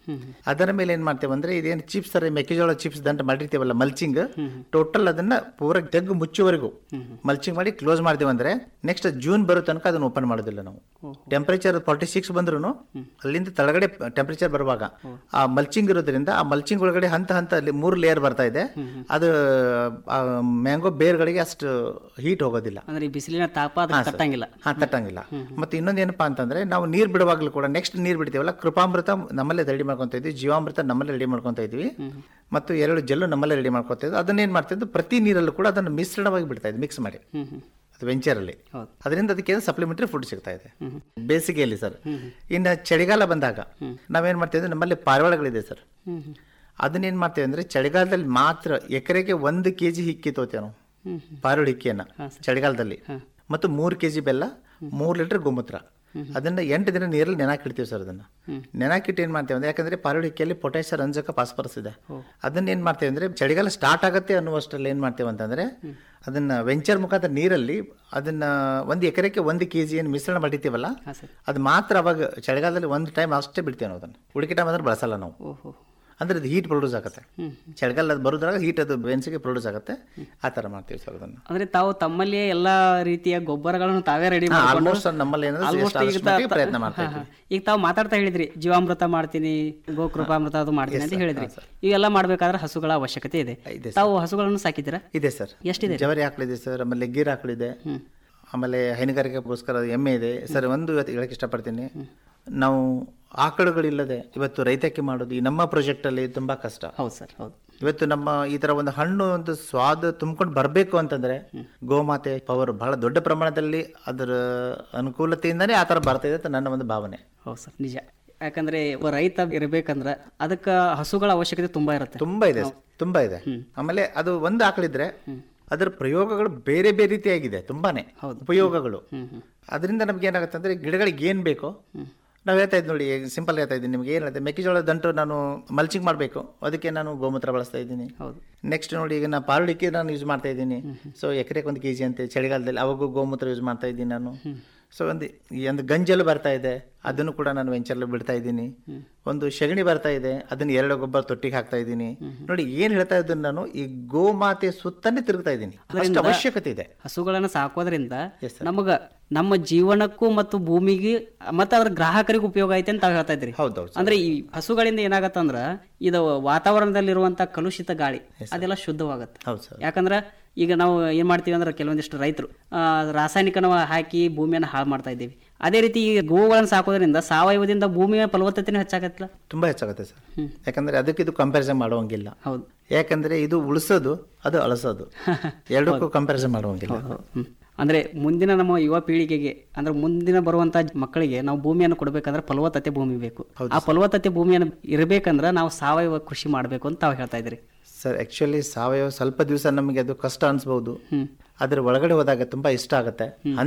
ಅದರ ಮೇಲೆ ಏನ್ ಮಾಡ್ತೇವೆ ಅಂದ್ರೆ ಇದೇನು ಚಿಪ್ಸ್ ತರ ಮೆಕ್ಕೆಜೋಳ ಚಿಪ್ಸ್ ದಂಟ ಮಾಡಿರ್ತೀವಲ್ಲ ಮಲ್ಚಿಂಗ್, ಟೋಟಲ್ ಅದನ್ನ ಪೂರ ತೆಗ್ಗು ಮುಚ್ಚುವರೆಗೂ ಮಲ್ಚಿಂಗ್ ಮಾಡಿ ಕ್ಲೋಸ್ ಮಾಡ್ತೇವೆ ಅಂದ್ರೆ ನೆಕ್ಸ್ಟ್ ಜೂನ್ ಬರೋ ತನಕ ಅದನ್ನ ಓಪನ್ ಮಾಡೋದಿಲ್ಲ ನಾವು. ಟೆಂಪರೇಚರ್ 46 ಬಂದ್ರು ಅಲ್ಲಿಂದ ತಳಗಡೆ ಟೆಂಪರೇಚರ್ ಬರುವಾಗ ಆ ಮಲ್ಚಿಂಗ್ ಇರೋದ್ರಿಂದ ಆ ಮಲ್ಚಿಂಗ್ ಒಳಗಡೆ ಹಂತ ಹಂತ ಅಲ್ಲಿ 3 ಲೇಯರ್ ಬರ್ತಾ ಇದೆ. ಅದು ಮ್ಯಾಂಗೋ ಬೇರ್ಗಳಿಗೆ ಅಷ್ಟು ಹೀಟ್ ಹೋಗೋದಿಲ್ಲ, ಅಂದ್ರೆ ಬಿಸಿಲಿನ ತಾಪ ತಟ್ಟಂಗಿಲ್ಲ. ತಟ್ಟಂಗಿಲ್ಲ. ಮತ್ತೆ ಇನ್ನೊಂದು ಏನಪ್ಪಾ ಅಂತಂದ್ರೆ ನಾವು ನೀರ್ ಬಿಡುವಾಗ್ಲೂ ಕೂಡ ನೆಕ್ಸ್ಟ್ ನೀರ್ ಬಿಡ್ತೀವಲ್ಲ, ಕೃಪಾಮೃತ ನಮ್ಮಲ್ಲೇ ರೆಡಿ ಮಾಡ್ಕೊಂತ ಇದ್ವಿ, ಜೀವಾಮೃತ ನಮ್ಮಲ್ಲೇ ರೆಡಿ ಮಾಡ್ಕೊಂತ ಇದ್ವಿ, ಮತ್ತು 2 ಜೆಲ್ಲು ನಮ್ಮಲ್ಲೇ ರೆಡಿ ಮಾಡ್ಕೊತಾ ಇದ್ವಿ. ಅದನ್ನೇನ್ ಮಾಡ್ತಾ ಇದ್ದು ಪ್ರತಿ ನೀರಲ್ಲೂ ಕೂಡ ಅದನ್ನು ಮಿಶ್ರಣವಾಗಿ ಬಿಡ್ತಾ ಇದ್ವಿ, ಮಿಕ್ಸ್ ಮಾಡಿ ಅದು ವೆಂಚರ್ ಅಲ್ಲಿ. ಅದರಿಂದ ಅದಕ್ಕೆ ಸಪ್ಲಿಮೆಂಟರಿ ಫುಡ್ ಸಿಗ್ತಾ ಇದೆ ಬೇಸಿಗೆಯಲ್ಲಿ ಸರ್. ಇನ್ನು ಚಳಿಗಾಲ ಬಂದಾಗ ನಾವೇನ್ ಮಾಡ್ತೀವಿ, ನಮ್ಮಲ್ಲಿ ಪಾರಿವಾಳಗಳಿದೆ ಸರ್. ಅದನ್ನೇನ್ ಮಾಡ್ತೇವೆ ಅಂದ್ರೆ ಚಳಿಗಾಲದಲ್ಲಿ ಮಾತ್ರ ಎಕರೆಗೆ 1 kg ಹಿಕ್ಕಿ ತೋತೇವೆ ನಾವು, ಪಾರಿವಾಳ ಹಿಕ್ಕಿಯನ್ನ ಚಳಿಗಾಲದಲ್ಲಿ, ಮತ್ತು 3 kg ಬೆಲ್ಲ, 3 ಲೀಟರ್ ಗೋಮೂತ್ರ. ಅದನ್ನ 8 ದಿನ ನೀರಲ್ಲಿ ನೆನಾಕಿಡ್ತೀವಿ ಸರ್. ಅದನ್ನ ನೆನಾಕಿಟ್ಟು ಏನ್ ಮಾಡ್ತೇವೆ ಅಂದ್ರೆ, ಯಾಕಂದ್ರೆ ಪಾರಿವಾಳ ಹಿಕ್ಕಿಯಲ್ಲಿ ಪೊಟ್ಯಾಷಿಯಂ, ರಂಜಕ, ಫಾಸ್ಫರಸ್ ಇದೆ. ಅದನ್ನ ಏನ್ ಮಾಡ್ತೇವೆ ಅಂದ್ರೆ ಚಳಿಗಾಲ ಸ್ಟಾರ್ಟ್ ಆಗತ್ತೆ ಅನ್ನುವಷ್ಟರಲ್ಲಿ ಏನ್ ಮಾಡ್ತೇವೆ ಅಂತಂದ್ರೆ ಅದನ್ನ ವೆಂಚರ್ ಮುಖಾಂತರ ನೀರಲ್ಲಿ ಅದನ್ನ 1 ಎಕರೆಗೆ 1 kg ಏನು ಮಿಶ್ರಣ ಮಾಡಿರ್ತೀವಲ್ಲ, ಅದು ಮಾತ್ರ ಅವಾಗ ಚಳಿಗಾಲದಲ್ಲಿ 1 ಟೈಮ್ ಅಷ್ಟೇ ಬಿಡ್ತೇವೆ ನಾವು. ಅದನ್ನ ಉಳಿಕೆ ಟೈಮ್ ಅಂದ್ರೆ ಬಳಸಲ್ಲ ನಾವು. ಅಂದ್ರೆ ಅದು ಹೀಟ್ ಪ್ರೊಡ್ಯೂಸ್ ಆಗುತ್ತೆ ಚಳಿಗಾಲ, ಅದು ಬರೋದ್ರಾಗ ಹೀಟ್ ಅದು ಬೆನ್ಸಿಗೆ ಪ್ರೊಡ್ಯೂಸ್ ಆಗುತ್ತೆ. ಆ ತರ ಮಾಡ್ತೀವಿ ಸರ್ ಅದನ್ನ. ಅಂದ್ರೆ ತಾವು ತಮ್ಮಲ್ಲಿಯೇ ಎಲ್ಲಾ ರೀತಿಯ ಗೊಬ್ಬರಗಳನ್ನು ತಾವೇ ರೆಡಿ ನಮ್ಮಲ್ಲಿ ಪ್ರಯತ್ನ ಮಾಡ್ತಾ ಇದ್ದೀವಿ. ಈಗ ತಾವು ಮಾತಾಡ್ತಾ ಹೇಳಿದ್ರಿ ಜೀವಾಮೃತ ಮಾಡ್ತೀನಿ, ಗೋಕೃಪಾಮೃತ ಅದು ಮಾಡ್ತೀನಿ ಅಂತ ಹೇಳಿದ್ರಿ. ಇವೆಲ್ಲ ಮಾಡ್ಬೇಕಾದ್ರೆ ಹಸುಗಳ ಅವಶ್ಯಕತೆ ಇದೆ. ತಾವು ಹಸುಗಳನ್ನು ಸಾಕಿದ್ದೀರಾ? ಇದೆ ಸರ್. ಎಷ್ಟಿದೆ? ಜವರಿ ಆಕಳಿದೆ ಸರ್, ಆಮೇಲೆ ಗೀರ್ ಆಕಳಿದೆ, ಆಮೇಲೆ ಹೈನುಗಾರಿಕೆಗೋಸ್ಕರ ಎಮ್ಮೆ ಇದೆ ಸರ್. ಒಂದು ಹೇಳಕ್ ಇಷ್ಟಪಡ್ತೀನಿ, ನಾವು ಆಕಳುಗಳಿಲ್ಲದೆ ಇವತ್ತು ರೈತಕ್ಕೆ ಮಾಡೋದು ಈ ನಮ್ಮ ಪ್ರಾಜೆಕ್ಟ್ ಅಲ್ಲಿ ತುಂಬಾ ಕಷ್ಟ. ಹೌದು ಸರ್, ಹೌದು. ಇವತ್ತು ನಮ್ಮ ಈ ತರ ಒಂದು ಹಣ್ಣು ಒಂದು ಸ್ವಾದ ತುಂಬಿಕೊಂಡು ಬರಬೇಕು ಅಂತಂದ್ರೆ ಗೋಮಾತೆ ಪವರ್ ಬಹಳ ದೊಡ್ಡ ಪ್ರಮಾಣದಲ್ಲಿ ಅದರ ಅನುಕೂಲತೆಯಿಂದಾನೇ ಆ ತರ ಬರ್ತಾ ಇದೆ ಅಂತ ನನ್ನ ಒಂದು ಭಾವನೆ. ಹೌದು ಸರ್, ನಿಜ. ಯಾಕಂದ್ರೆ ರೈತ ಇರಬೇಕಂದ್ರೆ ಅದಕ್ಕೆ ಹಸುಗಳ ಅವಶ್ಯಕತೆ ತುಂಬಾ ಇರುತ್ತೆ. ತುಂಬಾ ಇದೆ. ಆಮೇಲೆ ಅದು ಒಂದು ಆಕಳಿದ್ರೆ ಅದರ ಪ್ರಯೋಗಗಳು ಬೇರೆ ಬೇರೆ ರೀತಿಯಾಗಿದೆ, ತುಂಬಾನೇ ಉಪಯೋಗಗಳು. ಅದರಿಂದ ನಮ್ಗೆ ಏನಾಗುತ್ತೆ ಅಂದ್ರೆ ಗಿಡಗಳಿಗೆ ಏನ್ ಬೇಕೋ ನಾವು ಹೇಳ್ತಾ ಇದ್ದೀವಿ ನೋಡಿ, ಸಿಂಪಲ್ ಹೇಳ್ತಾ ಇದ್ದೀನಿ ನಿಮ್ಗೆ. ಏನು ಹೇಳ್ತಾ ಮೆಕ್ಕೆಜೋಳ ದಂಟು ನಾನು ಮಲ್ಚಿಂಗ್ ಮಾಡಬೇಕು, ಅದಕ್ಕೆ ನಾನು ಗೋಮೂತ್ರ ಬಳಸ್ತಾ ಇದ್ದೀನಿ. ನೆಕ್ಸ್ಟ್ ನೋಡಿ, ಈಗ ನಾನು ಪಾರುಳಿಕೆ ನಾನು ಯೂಸ್ ಮಾಡ್ತಾ ಇದ್ದೀನಿ. ಸೊ ಎಕರೆಗೆ 1 kg ಅಂತ ಚಳಿಗಾಲದಲ್ಲಿ ಅವಾಗೂ ಗೋಮೂತ್ರ ಯೂಸ್ ಮಾಡ್ತಾ ಇದ್ದೀನಿ ನಾನು. ಸೊ ಒಂದು ಗಂಜಲು ಬರ್ತಾ ಇದೆ, ಅದನ್ನು ಕೂಡ ನಾನು ವೆಂಚರ್ಲಿ ಬಿಡ್ತಾ ಇದ್ದೀನಿ. ಒಂದು ಸಗಣಿ ಬರ್ತಾ ಇದೆ, ಅದನ್ನ 2 ಗೊಬ್ಬರ ತೊಟ್ಟಿಗೆ ಹಾಕ್ತಾ ಇದ್ದೀನಿ. ನೋಡಿ ಏನ್ ಹೇಳ್ತಾ ಇದ್ದೀನಿ ನಾನು, ಈ ಗೋಮಾತೆ ಸುತ್ತನೇ ತಿರುಗ್ತಾ ಇದ್ದೀನಿ. ಅಷ್ಟು ಅವಶ್ಯಕತೆ ಇದೆ. ಹಸುಗಳನ್ನು ಸಾಕೋದ್ರಿಂದ ನಮಗ ನಮ್ಮ ಜೀವನಕ್ಕೂ ಮತ್ತು ಭೂಮಿಗೆ ಮತ್ತೆ ಅದ್ರ ಗ್ರಾಹಕರಿಗೂ ಉಪಯೋಗ ಐತೆ ಅಂತ ಹೇಳ್ತಾ ಇದ್ರಿ. ಅಂದ್ರೆ ಈ ಹಸುಗಳಿಂದ ಏನಾಗತ್ತಂದ್ರ ಇದು ವಾತಾವರಣದಲ್ಲಿರುವಂತ ಕಲುಷಿತ ಗಾಳಿ ಅದೆಲ್ಲ ಶುದ್ಧವಾಗತ್ತೆ. ಯಾಕಂದ್ರ ಈಗ ನಾವು ಏನ್ ಮಾಡ್ತೀವಿ ಅಂದ್ರೆ ಕೆಲವೊಂದಿಷ್ಟು ರೈತರು ರಾಸಾಯನಿಕನ ಹಾಕಿ ಭೂಮಿಯನ್ನು ಹಾಳು ಮಾಡ್ತಾ ಇದ್ದೀವಿ. ಅದೇ ರೀತಿ ಈ ಗೋವುಗಳನ್ನು ಸಾಕೋದ್ರಿಂದ ಸಾವಯವದಿಂದ ಭೂಮಿಯ ಫಲವತ್ತತೆನೂ ಹೆಚ್ಚಾಗತ್ತಲ್ಲ, ತುಂಬಾ ಹೆಚ್ಚಾಗುತ್ತೆ ಸರ್. ಯಾಕಂದ್ರೆ ಅದಕ್ಕೆ ಇದು ಕಂಪ್ಯಾರಿಸನ್ ಮಾಡುವಂಗಿಲ್ಲ. ಹೌದು, ಯಾಕಂದ್ರೆ ಇದು ಉಳಿಸೋದು, ಅದು ಅಳಸೋದು, ಎರಡಕ್ಕೂ ಕಂಪ್ಯಾರಿಸನ್ ಮಾಡುವಂಗಿಲ್ಲ. ಅಂದ್ರೆ ಮುಂದಿನ ನಮ್ಮ ಯುವ ಪೀಳಿಗೆಗೆ ಅಂದ್ರೆ ಮುಂದಿನ ಬರುವಂತ ಮಕ್ಕಳಿಗೆ ನಾವು ಭೂಮಿಯನ್ನು ಕೊಡಬೇಕಂದ್ರೆ ಫಲವತ್ತತೆ ಭೂಮಿ ಬೇಕು. ಆ ಫಲವತ್ತತೆ ಭೂಮಿಯನ್ನು ಇರಬೇಕಂದ್ರೆ ನಾವು ಸಾವಯವ ಕೃಷಿ ಮಾಡಬೇಕು ಅಂತ ತಾವು ಹೇಳ್ತಾ ಇದ್ರಿ ಸರ್. ಆಕ್ಚುಲಿ ಸಾವಯವ ಸ್ವಲ್ಪ ದಿವಸ ನಮಗೆ ಅದು ಕಷ್ಟ ಅನ್ಸ್ಬಹುದು, ಅದ್ರ ಒಳಗಡೆ ಹೋದಾಗ ತುಂಬಾ ಇಷ್ಟ ಆಗುತ್ತೆ.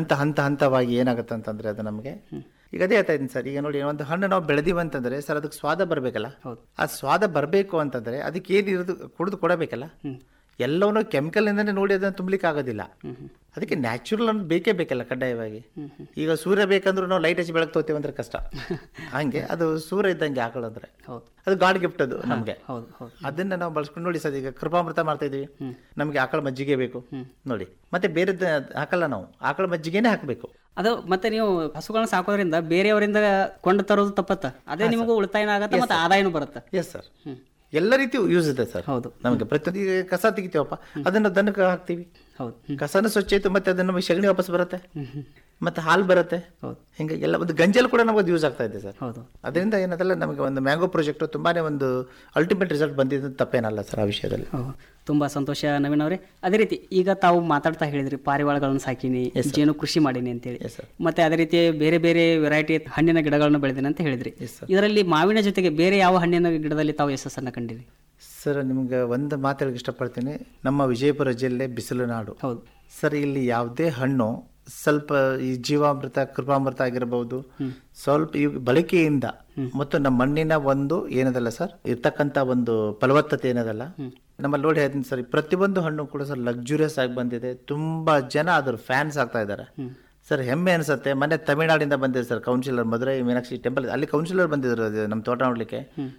ಹಂತವಾಗಿ ಏನಾಗುತ್ತೆ ಅಂತಂದ್ರೆ ಅದು ನಮಗೆ ಈಗ ಅದೇ ಹೇಳ್ತಾ ಇದ್ದೀನಿ ಸರ್. ಈಗ ನೋಡಿ, ಒಂದು ಹಣ್ಣು ನಾವು ಬೆಳೆದೀವಿ ಅಂತಂದ್ರೆ ಸರ್ ಅದಕ್ಕೆ ಸ್ವಾದ ಬರ್ಬೇಕಲ್ಲ. ಆ ಸ್ವಾದ ಬರ್ಬೇಕು ಅಂತಂದ್ರೆ ಅದಕ್ಕೆ ಏನಿರೋದು ಕುಡಿದು ಕೊಡಬೇಕಲ್ಲ. ಎಲ್ಲವನ್ನೂ ಕೆಮಿಕಲ್ ಇಂದಾನೆ ನೋಡಿ ಅದನ್ನ ತುಂಬಲಿಕ್ಕೆ ಆಗೋದಿಲ್ಲ. ಅದಕ್ಕೆ ನ್ಯಾಚುರಲ್ ಅನ್ನೋದು ಬೇಕೇ ಬೇಕಲ್ಲ ಕಡ್ಡಾಯವಾಗಿ. ಈಗ ಸೂರ್ಯ ಬೇಕಂದ್ರೂ ನಾವು ಲೈಟ್ ಹಚ್ಚಿ ಬೆಳಕು ತೋತೀವಿ ಅಂದ್ರೆ ಕಷ್ಟ. ಹಂಗೆ ಅದು ಸೂರ್ಯ ಇದ್ದಂಗೆ ಆಕಳಂದ್ರೆ ಅದು ಗಾಡ್ ಗಿಫ್ಟ್ ಅದು ನಮ್ಗೆ. ಅದನ್ನ ನಾವು ಬಳಸ್ಕೊಂಡು ನೋಡಿ ಸರ್. ಈಗ ಕೃಪಾಮೃತ ಮಾಡ್ತಾ ಇದೀವಿ, ನಮ್ಗೆ ಆಕಳ ಮಜ್ಜಿಗೆ ಬೇಕು ನೋಡಿ, ಮತ್ತೆ ಬೇರೆ ಹಾಕಲ್ಲ ನಾವು, ಆಕಳ ಮಜ್ಜಿಗೆನೆ ಹಾಕಬೇಕು. ಅದು ಮತ್ತೆ ನೀವು ಹಸುಗಳನ್ನ ಸಾಕೋದ್ರಿಂದ ಬೇರೆಯವರಿಂದ ಕೊಂಡು ತರೋದು ತಪ್ಪತ್ತ, ಅದೇ ನಿಮಗೂ ಉಳಿತಾಯ ಆಗತ್ತೆ ಮತ್ತೆ ಆದಾಯನೂ ಬರುತ್ತೆ. ಎಸ್ ಸರ್, ಎಲ್ಲ ರೀತಿಯೂ ಯೂಸ್ ಇದೆ ಸರ್. ಹೌದು, ನಮಗೆ ಪ್ರತಿಯೊಂದು ಈಗ ಕಸ ತೆಗಿತೀವಪ್ಪ, ಅದನ್ನ ದನಕ್ಕೆ ಹಾಕ್ತಿವಿ, ಕಸನ ಸ್ವಚ್ಛ ಆಯ್ತು, ಮತ್ತೆ ಅದನ್ನ ನಮಗೆ ಸಗಣಿ ವಾಪಸ್ ಬರುತ್ತೆ, ಮತ್ತೆ ಹಾಲು ಬರುತ್ತೆ. ಹಿಂಗೆ ಎಲ್ಲ ಒಂದು ಗಂಜಲ್ ಕೂಡ ನಮಗೆ ಯೂಸ್ ಆಗ್ತಾ ಇದೆ ಸರ್. ಅದರಿಂದ ಏನದಲ್ಲ ನಮಗೆ ಒಂದು ಮ್ಯಾಂಗೋ ಪ್ರಾಜೆಕ್ಟ್ ತುಂಬಾನೇ ಒಂದು ಅಲ್ಟಿಮೇಟ್ ರಿಸಲ್ಟ್ ಬಂದಿದ್ದು ತಪ್ಪೇನಲ್ಲ ಸರ್ ಆ ವಿಷಯದಲ್ಲಿ. ತುಂಬಾ ಸಂತೋಷ ನವೀನ್ ಅವರೇ. ಅದೇ ರೀತಿ ಈಗ ತಾವು ಮಾತಾಡ್ತಾ ಹೇಳಿದ್ರಿ ಪಾರಿವಾಳಗಳನ್ನು ಸಾಕಿನಿ, ಜೇನು ಕೃಷಿ ಮಾಡೀನಿ ಅಂತೇಳಿ, ಮತ್ತೆ ಅದೇ ರೀತಿ ಬೇರೆ ಬೇರೆ ವೆರೈಟಿ ಹಣ್ಣಿನ ಗಿಡಗಳನ್ನು ಬೆಳೆದಿನಿ ಅಂತ ಹೇಳಿದ್ರಿ. ಇದರಲ್ಲಿ ಮಾವಿನ ಜೊತೆಗೆ ಬೇರೆ ಯಾವ ಹಣ್ಣಿನ ಗಿಡದಲ್ಲಿ ತಾವು ಯಶಸ್ಸನ್ನ ಕಂಡಿರಿ ಸರ್? ನಿಮ್ಗೆ ಒಂದು ಮಾತಾಡಕ್ಕೆ ಇಷ್ಟಪಡ್ತೀನಿ. ನಮ್ಮ ವಿಜಯಪುರ ಜಿಲ್ಲೆ ಬಿಸಿಲು ನಾಡು. ಹೌದು ಸರ್, ಇಲ್ಲಿ ಯಾವುದೇ ಹಣ್ಣು ಸ್ವಲ್ಪ ಈ ಜೀವಾಮೃತ, ಕೃಪಾಮೃತ ಆಗಿರಬಹುದು, ಸ್ವಲ್ಪ ಈ ಬಳಕೆಯಿಂದ ಮತ್ತು ನಮ್ಮ ಮಣ್ಣಿನ ಒಂದು ಏನದಲ್ಲ ಸರ್ ಇರ್ತಕ್ಕಂಥ ಒಂದು ಫಲವತ್ತತೆ ಏನದಲ್ಲ ನಮ್ಮಲ್ಲಿ ನೋಡಿ ಹೇಳ್ತೀನಿ ಸರ್. ಪ್ರತಿಯೊಂದು ಹಣ್ಣು ಕೂಡ ಸರ್ ಲಕ್ಸುರಿಯಸ್ ಆಗಿ ಬಂದಿದೆ. ತುಂಬಾ ಜನ ಅದ್ರ ಫ್ಯಾನ್ಸ್ ಆಗ್ತಾ ಇದ್ದಾರೆ ಸರ್. ಹೆಮ್ಮೆ ಅನ್ಸುತ್ತೆ. ಮೊನ್ನೆ ತಮಿಳ್ನಾಡಿಂದ ಬಂದಿದೆ sir counsellor, Madurai Meenakshi temple, ಅಲ್ಲಿ ಕೌನ್ಸಿಲರ್ ಬಂದಿದ್ರು ನಮ್ಮ ತೋಟ ನೋಡ್ಲಿಕ್ಕೆ.